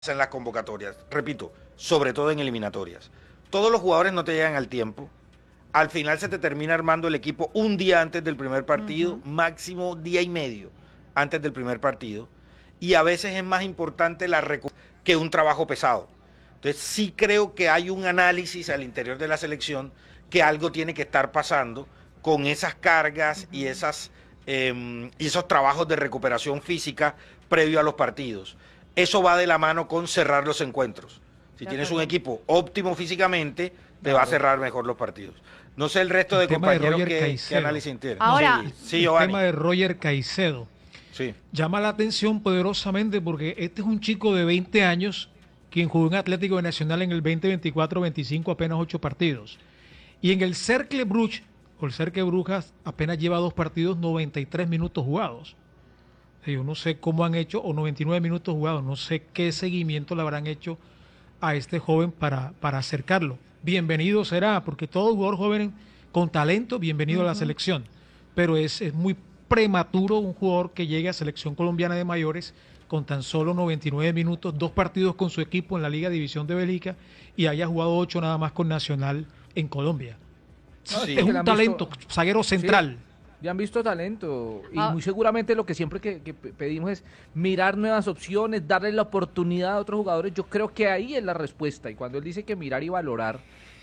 en las convocatorias, repito, sobre todo en eliminatorias. Todos los jugadores no te llegan al tiempo. Al final se te termina armando el equipo un día antes del primer partido, máximo día y medio antes del primer partido. Y a veces es más importante la recuperación que un trabajo pesado. Entonces sí creo que hay un análisis al interior de la selección que algo tiene que estar pasando con esas cargas y esos trabajos de recuperación física previo a los partidos. Eso va de la mano con cerrar los encuentros. Si tienes un equipo óptimo físicamente, te va a cerrar mejor los partidos. No sé el resto de compañeros qué análisis tienen. Ahora, el tema de Roger Caicedo llama la atención poderosamente porque este es un chico de 20 años quien jugó en Atlético de Nacional en el 2024-25 apenas 8 partidos. Y en el Cercle Bruges, o el Cercle Brujas, apenas lleva 2 partidos, 93 minutos jugados. Yo no sé cómo han hecho, o 99 minutos jugados, no sé qué seguimiento le habrán hecho a este joven para acercarlo. Bienvenido será, porque todo jugador joven con talento, bienvenido a la selección. Pero es muy prematuro un jugador que llegue a selección colombiana de mayores con tan solo 99 minutos, 2 partidos con su equipo en la Liga División de Bélgica y haya jugado 8 nada más con Nacional en Colombia. No, es un talento, zaguero central. Sí. Ya han visto talento y muy seguramente lo que siempre que pedimos es mirar nuevas opciones, darle la oportunidad a otros jugadores. Yo creo que ahí es la respuesta y cuando él dice que mirar y valorar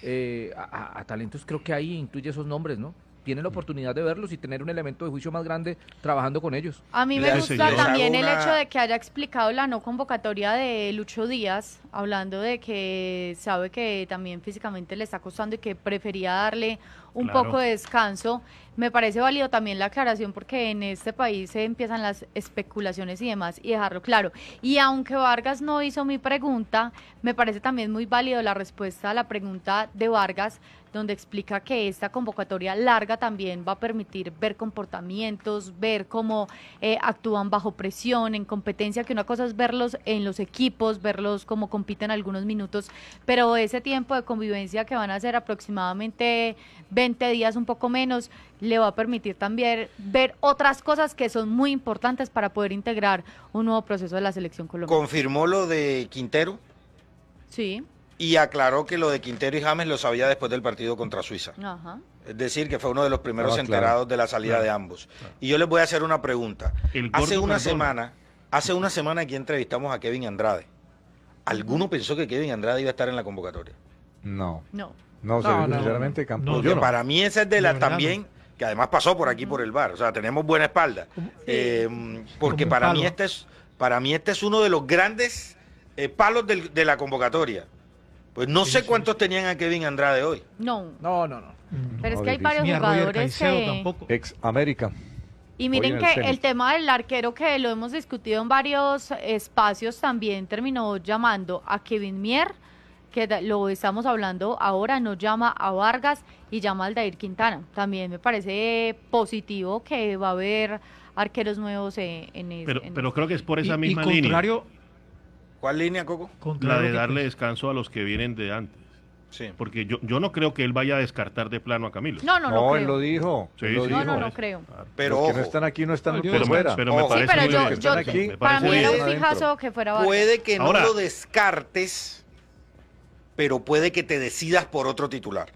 a talentos, creo que ahí incluye esos nombres, ¿no? Tiene la oportunidad de verlos y tener un elemento de juicio más grande trabajando con ellos. A mí me gusta también el hecho de que haya explicado la no convocatoria de Lucho Díaz, hablando de que sabe que también físicamente le está costando y que prefería darle un poco de descanso. Me parece válido también la aclaración porque en este país se empiezan las especulaciones y demás y dejarlo claro. Y aunque Vargas no hizo mi pregunta, me parece también muy válido la respuesta a la pregunta de Vargas, donde explica que esta convocatoria larga también va a permitir ver comportamientos, ver cómo actúan bajo presión, en competencia, que una cosa es verlos en los equipos, verlos cómo compiten algunos minutos, pero ese tiempo de convivencia que van a ser aproximadamente 20 días, un poco menos, le va a permitir también ver otras cosas que son muy importantes para poder integrar un nuevo proceso de la selección colombiana. ¿Confirmó lo de Quintero? Sí. Y aclaró que lo de Quintero y James lo sabía después del partido contra Suiza. Ajá. Es decir, que fue uno de los primeros enterados de la salida de ambos. Y yo les voy a hacer una pregunta. Hace una semana aquí entrevistamos a Kevin Andrade. ¿Alguno pensó que Kevin Andrade iba a estar en la convocatoria? No, sinceramente, Campos. Para mí esa es de las también, que además pasó por aquí por el bar. O sea, tenemos buena espalda. Porque para mí este es uno de los grandes palos de la convocatoria. Pues no sé cuántos tenían a Kevin Andrade hoy. No. Pero es No, que hay varios jugadores que... Ex América. Y miren que el tema del arquero, que lo hemos discutido en varios espacios, también terminó llamando a Kevin Mier, que lo estamos hablando ahora, no llama a Vargas y llama al Dair Quintana. También me parece positivo que va a haber arqueros nuevos pero creo que es por esa misma línea. ¿Cuál línea, Coco? La de darle descanso a los que vienen de antes. Sí. Porque yo no creo que él vaya a descartar de plano a Camilo. No, él lo dijo. No creo. Pero los que no están aquí no están fuera. Pero me parece pero muy bien. para mí era un fijazo que fuera Vargas. Puede que no lo descartes, pero puede que te decidas por otro titular.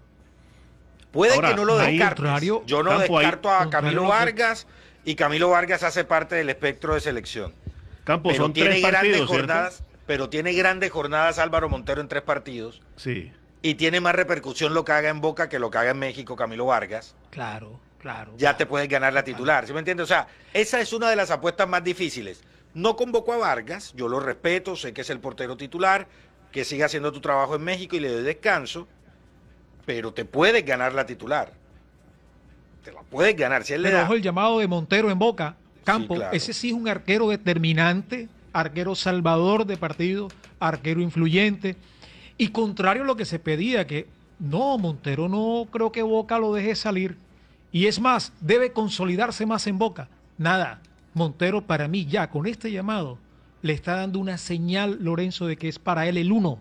Puede que no lo descartes. Yo no descarto a Camilo Vargas y Camilo Vargas hace parte del espectro de selección. Campos, son 3 partidos, pero tiene grandes jornadas Álvaro Montero en 3 partidos. Sí. Y tiene más repercusión lo que haga en Boca que lo que haga en México Camilo Vargas. Claro. Ya te puedes ganar la titular, ¿sí me entiendes? O sea, esa es una de las apuestas más difíciles. No convocó a Vargas, yo lo respeto, sé que es el portero titular, que siga haciendo tu trabajo en México y le doy descanso, pero te puedes ganar la titular. Te la puedes ganar. Si él pero ojo el llamado de Montero en Boca. Campo, claro. Ese sí es un arquero determinante, arquero salvador de partido, arquero influyente, y contrario a lo que se pedía, que no, Montero no creo que Boca lo deje salir, y es más, debe consolidarse más en Boca. Nada, Montero para mí ya con este llamado le está dando una señal, Lorenzo, de que es para él el uno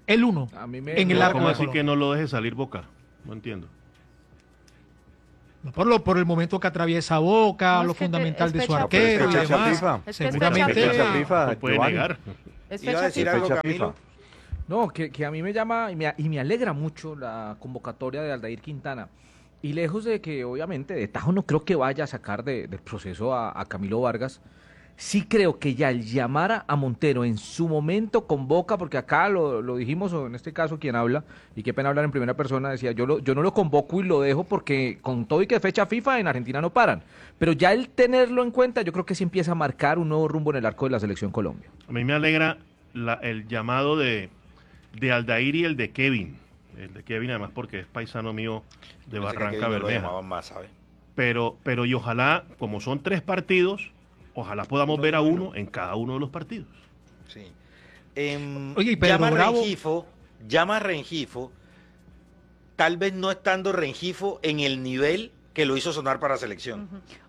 en el arco. ¿Cómo así que no lo deje salir Boca? No entiendo. Por el momento que atraviesa Boca, lo fundamental de su arquero y demás. Seguramente no puede negar. Es ¿Iba a fecha decir FIFA. algo, Fecha Camilo? FIFA. No, que a mí me llama y me alegra mucho la convocatoria de Aldair Quintana. Y lejos de que, obviamente, de tajo no creo que vaya a sacar del proceso a Camilo Vargas, sí creo que ya el llamar a Montero en su momento convoca, porque acá lo dijimos, o en este caso quien habla, y qué pena hablar en primera persona, decía, yo no lo convoco y lo dejo porque con todo y que fecha FIFA en Argentina no paran. Pero ya el tenerlo en cuenta, yo creo que sí empieza a marcar un nuevo rumbo en el arco de la Selección Colombia. A mí me alegra el llamado de Aldair y el de Kevin. El de Kevin, además, porque es paisano mío de Pensé que Barranca Kevin no lo Bermeja. llamaban más, ¿sabes? Pero y ojalá, como son 3 partidos, ojalá podamos ver a uno en cada uno de los partidos. Sí. Oye, y Pedro Bravo... llama a Rengifo, tal vez no estando Rengifo en el nivel que lo hizo sonar para selección.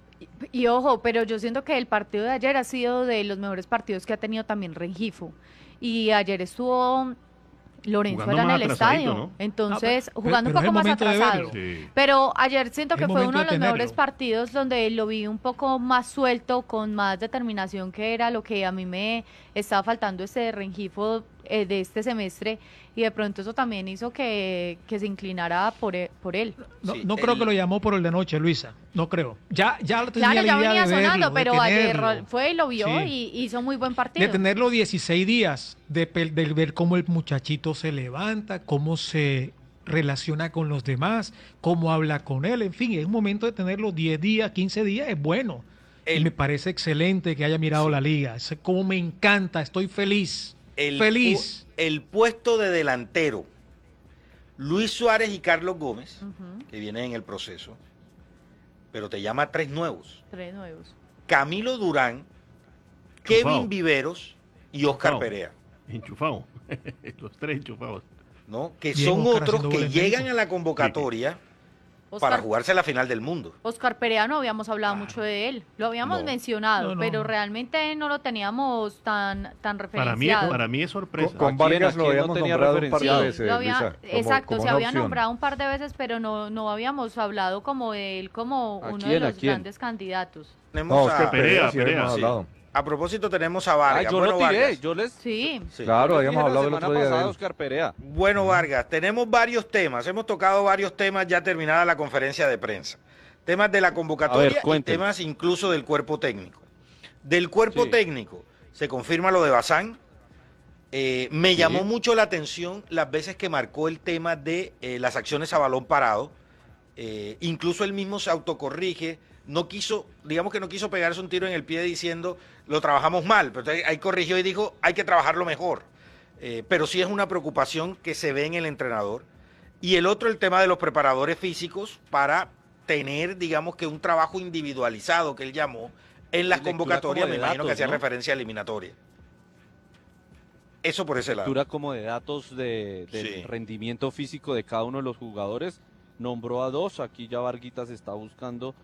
Y ojo, pero yo siento que el partido de ayer ha sido de los mejores partidos que ha tenido también Rengifo. Y ayer estuvo Lorenzo Jugando allá en más el atrasadito, estadio, ¿no? entonces pero jugando un es el poco más momento de atrasado. verlo. Sí. Pero ayer siento Es que fue momento uno de de los mejores tenerlo. partidos donde lo vi un poco más suelto, con más determinación, que era lo que a mí me estaba faltando ese Rengifo de este semestre, y de pronto eso también hizo que se inclinara por él. No, Sí, no creo que lo llamó por el de anoche, Luisa. No creo. Ya lo tenía Claro, la ya idea venía de verlo, sonando, de pero ayer tenerlo. fue y lo vio Sí. y hizo muy buen partido. De tenerlo 16 días, de ver cómo el muchachito se levanta, cómo se relaciona con los demás, cómo habla con él, en fin, es un momento de tenerlo 10 días, 15 días, es bueno. Y me parece excelente que haya mirado la liga. Es como me encanta, estoy feliz. Feliz. El puesto de delantero, Luis Suárez y Carlos Gómez, que vienen en el proceso, pero te llama 3 nuevos. 3 nuevos. Camilo Durán, Enchufado. Kevin Viveros y Oscar Enchufado. Perea, Enchufado. Los 3 enchufados. ¿no? Que Bien, son Oscar otros haciendo que goles llegan médicos. a la convocatoria para jugarse la final del mundo. Oscar Perea no habíamos hablado mucho de él, lo habíamos No. mencionado, No. pero realmente no lo teníamos tan referenciado. Para mí es sorpresa. Con Vargas lo habíamos nombrado un par de Sí, veces, lo había- Luisa, como- exacto, como se una había opción. nombrado un par de veces, pero no habíamos hablado como de él como ¿A uno quién, de a los quién? grandes candidatos. Tenemos No, a, Oscar Perea, sí Perea, habíamos sí. hablado. A propósito, tenemos a Vargas. Yo Bueno, lo tiré, Vargas. yo les Sí, Sí. Claro, yo les habíamos dije la hablado el semana otro día de pasada él. de Oscar Perea. Bueno, Vargas, tenemos varios temas. Hemos tocado varios temas ya terminada la conferencia de prensa. Temas de la convocatoria y cuénteme. temas incluso del cuerpo técnico. Del cuerpo Sí. técnico se confirma lo de Bazán. Me llamó mucho la atención las veces que marcó el tema de las acciones a balón parado. Incluso él mismo se autocorrige. No quiso, digamos que no quiso pegarse un tiro en el pie diciendo lo trabajamos mal, pero ahí corrigió y dijo hay que trabajarlo mejor. Pero sí es una preocupación que se ve en el entrenador. Y el otro, el tema de los preparadores físicos para tener, digamos que un trabajo individualizado que él llamó en las Lectura convocatorias, como me de imagino que datos, hacía ¿no? referencia a eliminatoria. Eso por ese lado. Lectura como de datos del Sí. rendimiento físico de cada uno de los jugadores. Nombró a 2, aquí ya Varguitas está buscando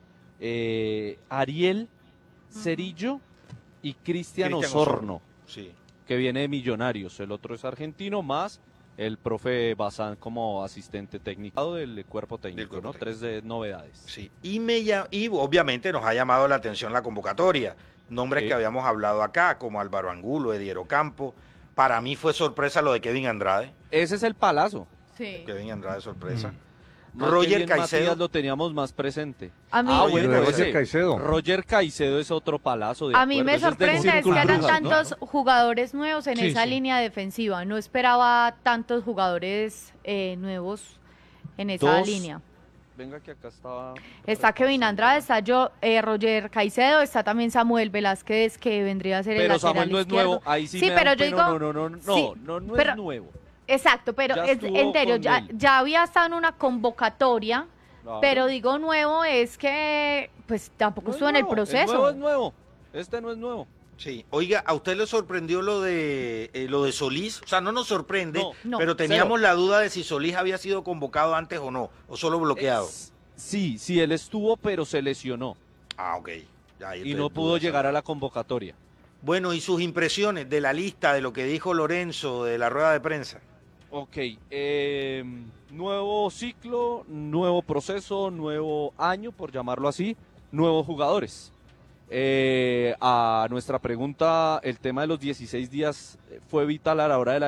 Ariel Cerillo y Cristian Osorno, Sí. que viene de Millonarios. El otro es argentino, más el profe Bazán como asistente técnico del cuerpo técnico, cuerpo ¿no? técnico. 3 novedades. Sí, y obviamente nos ha llamado la atención la convocatoria. Nombres Sí. que habíamos hablado acá, como Álvaro Angulo, Ediero Campo. Para mí fue sorpresa lo de Kevin Andrade. Ese es el palazo. sí. Kevin Andrade, sorpresa. Más que Roger bien Caicedo. Matías lo teníamos más presente. A mí, Oye, Lo de ese- Roger Caicedo. Roger Caicedo es otro palazo. De a mí me acuerdo, ese es del sorprende es que Círculo hayan Brujas, ¿no? tantos jugadores nuevos en Sí, esa sí. línea defensiva. No esperaba tantos jugadores nuevos en esa Dos. línea. Venga que acá estaba... Está Kevin Andrade, está Roger Caicedo, está también Samuel Velázquez, que vendría a ser el Pero lateral Samuel no es izquierdo. nuevo, ahí sí, Sí, me pero da yo un digo... pena. sí, No pero- es nuevo. Exacto, pero Ya es estuvo entero, con ya, él. ya había estado en una convocatoria, Claro. pero digo nuevo es que pues tampoco No es estuvo en el nuevo, proceso. Es nuevo. Este no es nuevo. Sí, oiga, ¿a usted le sorprendió lo de Solís? O sea, no nos sorprende, No, pero teníamos cero. la duda de si Solís había sido convocado antes o no, o solo bloqueado. Sí, él estuvo, pero se lesionó Ah, ok. Ya, ahí y te- no pudo duda llegar esa. a la convocatoria. Bueno, y sus impresiones de la lista, de lo que dijo Lorenzo, de la rueda de prensa. Ok, nuevo ciclo, nuevo proceso, nuevo año, por llamarlo así, nuevos jugadores. A nuestra pregunta, el tema de los 16 días fue vital a la hora de la